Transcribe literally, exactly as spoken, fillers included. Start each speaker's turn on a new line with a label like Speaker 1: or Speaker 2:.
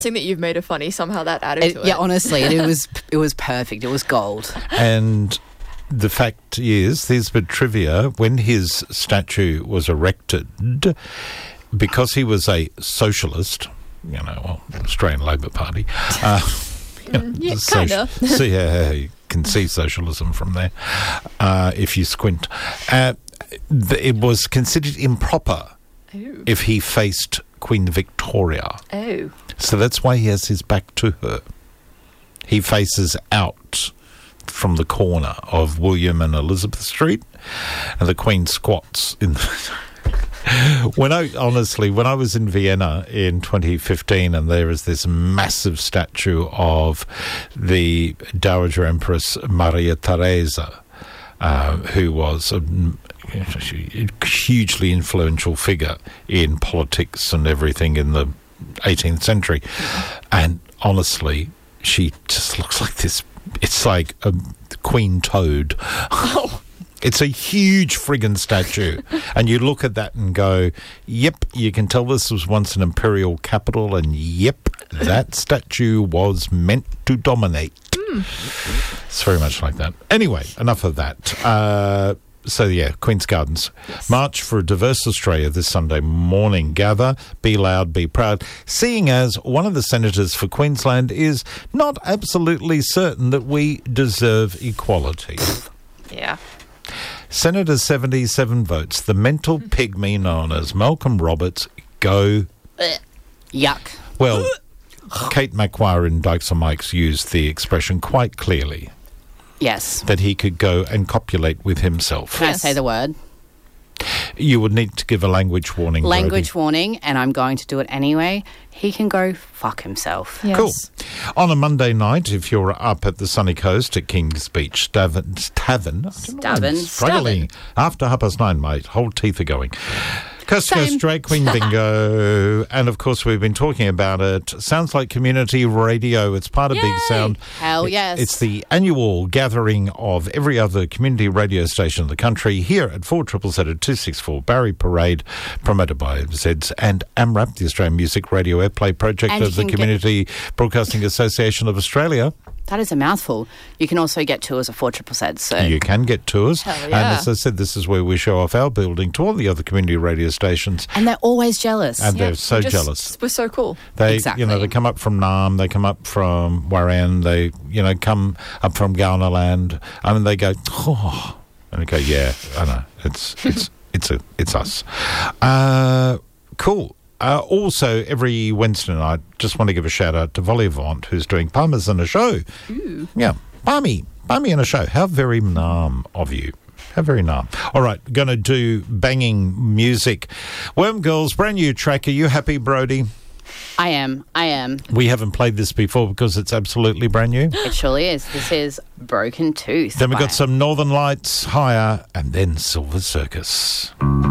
Speaker 1: Seeing that you've made it funny, somehow that added
Speaker 2: It,
Speaker 1: to it.
Speaker 2: yeah, honestly, it, it was it was perfect. It was gold.
Speaker 3: And the fact is, there's a bit of trivia, when his statue was erected, because he was a socialist, you know, well, Australian Labor Party, uh,
Speaker 1: Mm, yeah, kinda.
Speaker 3: so yeah, you can see socialism from there, uh, if you squint. Uh, th- it was considered improper
Speaker 1: Oh.
Speaker 3: if he faced Queen Victoria.
Speaker 1: Oh.
Speaker 3: So that's why he has his back to her. He faces out from the corner of William and Elizabeth Street, and the Queen squats in the when I honestly, when I was in Vienna in twenty fifteen, and there is this massive statue of the Dowager Empress Maria Theresa, uh, who was a hugely influential figure in politics and everything in the eighteenth century, and honestly, she just looks like this. It's like a queen toad.
Speaker 1: Oh.
Speaker 3: It's a huge friggin' statue. And you look at that and go, yep, you can tell this was once an imperial capital, and yep, that statue was meant to dominate. Mm. It's very much like that. Anyway, enough of that. Uh, so, yeah, Queen's Gardens. Yes. March for a Diverse Australia this Sunday morning. Gather, be loud, be proud. Seeing as one of the senators for Queensland is not absolutely certain that we deserve equality.
Speaker 1: Yeah.
Speaker 3: Senator seventy-seven votes. The mental pygmy known as Malcolm Roberts, go.
Speaker 2: Yuck.
Speaker 3: Well, Kate Macquarie and Dykes and Mikes used the expression quite clearly.
Speaker 2: Yes.
Speaker 3: That he could go and copulate with himself.
Speaker 2: Can
Speaker 1: Yes.
Speaker 2: I say the word?
Speaker 3: You would need to give a language warning.
Speaker 2: Language
Speaker 3: Brody.
Speaker 2: warning, and I'm going to do it anyway. He can go fuck himself.
Speaker 1: Yes.
Speaker 3: Cool. On a Monday night, if you're up at the sunny coast at Kings Beach Tavern, Tavern, I don't know, I'm
Speaker 2: Stavern.
Speaker 3: struggling. After half past nine, mate, whole teeth are going. Coast to
Speaker 2: Same.
Speaker 3: Coast Drag Queen Bingo, and of course we've been talking about it. Sounds like community radio. It's part of
Speaker 2: Yay!
Speaker 3: Big Sound.
Speaker 2: Hell
Speaker 3: It-
Speaker 2: yes.
Speaker 3: It's the annual gathering of every other community radio station in the country here at four triple Z two six four Barry Parade, promoted by Zeds and AMRAP, the Australian Music Radio Airplay Project
Speaker 2: And
Speaker 3: of
Speaker 2: you
Speaker 3: the
Speaker 2: can get-
Speaker 3: Community Broadcasting Association of Australia.
Speaker 2: That is a mouthful. You can also get tours of four triple Z. So
Speaker 3: You can get tours.
Speaker 1: Hell
Speaker 3: And
Speaker 1: yeah.
Speaker 3: as I said, this is where we show off our building to all the other community radio stations.
Speaker 2: and they're always jealous.
Speaker 3: And
Speaker 1: Yeah,
Speaker 3: they're so
Speaker 1: we're just-
Speaker 3: jealous.
Speaker 1: We're so cool.
Speaker 3: They,
Speaker 2: Exactly.
Speaker 3: you know, they come up from Naarm, they come up from Warren, they, you know, come up from Gownaland. I mean, they go, oh, and they go, yeah, I know, it's it's it's a it's us. Uh, cool. Uh, also, every Wednesday night, just want to give a shout out to Volivant, who's doing Palmers in a show.
Speaker 1: Ooh.
Speaker 3: Yeah, Palmy, Palmy in a show. How very Naarm of you. How very Naarm. All right, going to do banging music. Worm Girls, brand new track. Are you happy, Brody?
Speaker 2: I am. I am.
Speaker 3: We haven't played this before because it's absolutely brand new.
Speaker 2: It surely is. This is Broken Tooth.
Speaker 3: Then we've
Speaker 2: by-
Speaker 3: got some Northern Lights, Higher, and then Silver Circus.